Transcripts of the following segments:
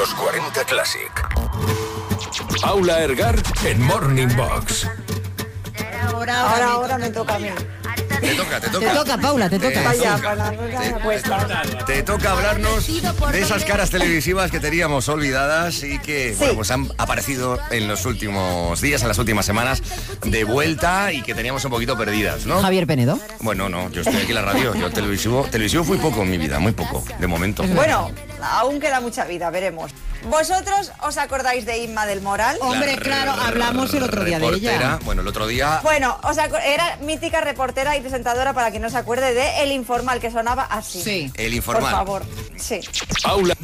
Los 40 Classic. Paula Ergar en Morning Box. Ahora me toca a mí. Te toca. Te toca, Paula, te toca. Vaya, para no darme cuenta. Te toca hablarnos de esas caras televisivas que teníamos olvidadas y que bueno, pues han aparecido en los últimos días, en las últimas semanas, de vuelta y que teníamos un poquito perdidas, ¿no? Javier Penedo. Bueno, no, yo estoy aquí en la radio. Yo televisivo fui poco en mi vida, muy poco, de momento. Bueno, aún queda mucha vida, veremos. ¿Vosotros os acordáis de Inma del Moral? Hombre, claro, hablamos el otro día de ella. Bueno, el otro día... Bueno, era mítica reportera y presentadora, para quien no se acuerde, de El Informal, que sonaba así. Sí. El Informal. Por favor, sí. Paula.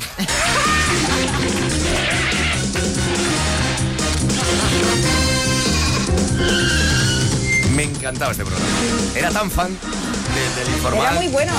Me encantaba este programa. Era tan fan del Informal. Era muy bueno.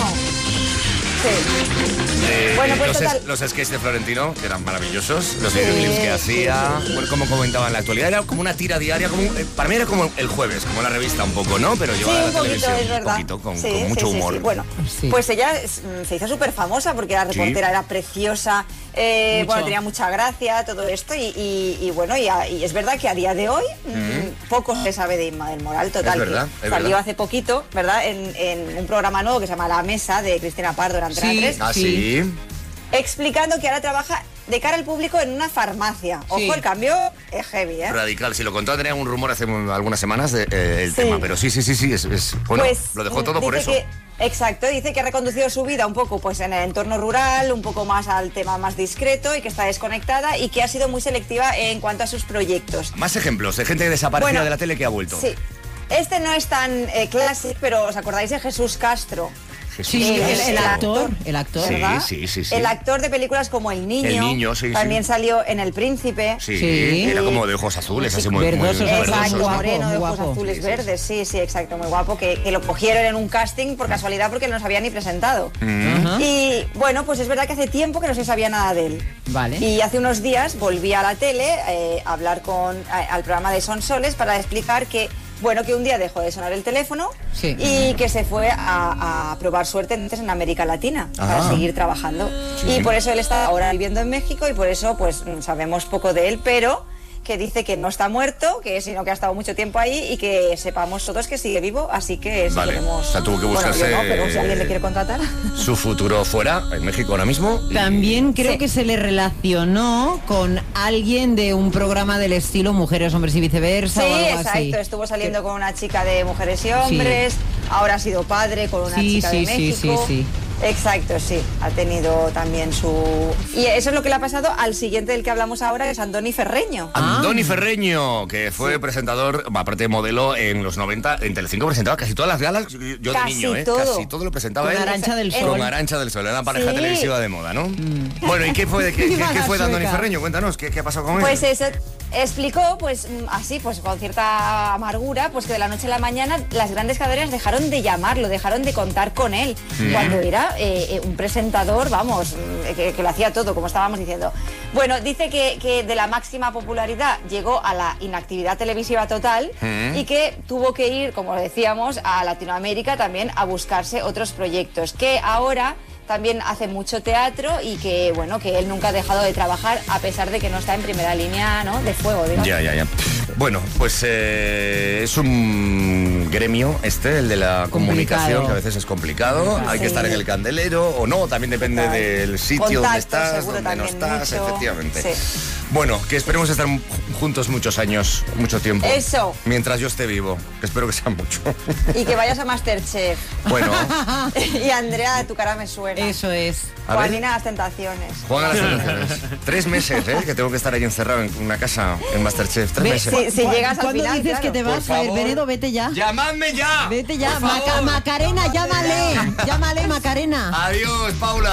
Sí. Bueno, pues los sketches de Florentino, que eran maravillosos, los videoclips que hacía, bueno, como comentaba en la actualidad, era como una tira diaria, para mí era como el jueves, como la revista un poco, ¿no? Pero llevaba un la televisión, es verdad. un poquito, con mucho humor. Sí. Bueno, pues ella se hizo súper famosa porque era reportera, era preciosa, bueno, tenía mucha gracia, todo esto, y bueno, y es verdad que a día de hoy poco se sabe de Inma del Moral, total. Es verdad, salió hace poquito, ¿verdad? En un programa nuevo que se llama La Mesa, de Cristina Pardo, en Antena 3. Ah, sí. Explicando que ahora trabaja de cara al público en una farmacia. Ojo, el cambio es heavy, ¿eh? Radical. Si lo contó, tenía un rumor hace algunas semanas del tema, pero sí, bueno, pues, lo dejó todo por eso. Exacto, dice que ha reconducido su vida un poco pues en el entorno rural, un poco más al tema más discreto y que está desconectada y que ha sido muy selectiva en cuanto a sus proyectos. Más ejemplos de gente que desaparecía de la tele que ha vuelto. Sí. Este no es tan clásico, pero ¿os acordáis de Jesús Castro? Sí, el actor, ¿verdad? Sí. El actor de películas como El Niño. El Niño, sí. También salió en El Príncipe. Sí. Era como de ojos azules, así muy verdosos. Exacto, verdosos, moreno, de ojos guapo. azules verdes. Sí, exacto, muy guapo. Que lo cogieron en un casting por casualidad porque no nos había ni presentado. Y bueno, pues es verdad que hace tiempo que no se sabía nada de él. Vale. Y hace unos días volví a la tele a hablar al programa de Sonsoles para explicar que un día dejó de sonar el teléfono y que se fue a probar suerte entonces en América Latina para seguir trabajando. Y por eso él está ahora viviendo en México y por eso pues sabemos poco de él, pero que dice que no está muerto, sino que ha estado mucho tiempo ahí y que sepamos todos que sigue vivo, así que si queremos... O sea, tuvo que buscarse... Bueno, yo no, pero si alguien le quiere contratar... Su futuro fuera, en México ahora mismo. También creo que se le relacionó con alguien de un programa del estilo Mujeres, Hombres y Viceversa. Sí, o algo exacto, así. estuvo saliendo con una chica de Mujeres y Hombres, ahora ha sido padre con una chica de México. Sí. Exacto, sí, ha tenido también su... Y eso es lo que le ha pasado al siguiente del que hablamos ahora, que es Andoni Ferreño. Andoni Ferreño, que fue presentador, aparte de modelo, en los 90, en Telecinco presentaba casi todas las galas, yo de niño, casi todo lo presentaba con él. Arantxa del Sol. Con Arantxa del Sol, era una pareja televisiva de moda, ¿no? Bueno, ¿y qué fue de Andoni Ferreño? Cuéntanos, ¿qué ha pasado con él? Pues eso, explicó, pues así, pues con cierta amargura, pues que de la noche a la mañana las grandes cadenas dejaron de llamarlo, dejaron de contar con él, cuando era un presentador, vamos, que lo hacía todo, como estábamos diciendo. Bueno, dice que de la máxima popularidad llegó a la inactividad televisiva total y que tuvo que ir, como decíamos, a Latinoamérica también a buscarse otros proyectos, que ahora también hace mucho teatro y que, bueno, que él nunca ha dejado de trabajar a pesar de que no está en primera línea, ¿no?, de fuego, digamos. Ya. Bueno, pues es un gremio el de la comunicación, que a veces es complicado. Hay que estar en el candelero o no, también depende del sitio donde estás, donde no estás, efectivamente. Sí. Bueno, que esperemos estar juntos muchos años, mucho tiempo. Eso. Mientras yo esté vivo, que espero que sea mucho. Y que vayas a Masterchef. Bueno. Y Andrea, tu cara me suena. Eso es. Juanina a las tentaciones. Juan a las tentaciones. 3 meses, que tengo que estar ahí encerrado en una casa en Masterchef. 3 meses. Si llegas al ¿Cuándo final, dices que te vas, Javier Penedo? Vete ya. ¡Llamadme ya! Vete ya. Macarena, llámale. Llámale, Macarena. Adiós, Paula.